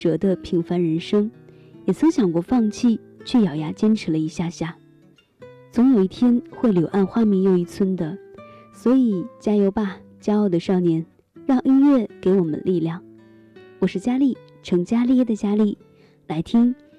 折的平凡人生，也曾想过放弃，却咬牙坚持了一下下。总有一天会柳暗花明又一村的，所以加油吧，骄傲的少年，让音乐给我们力量。我是佳丽，成家立业的佳丽，来听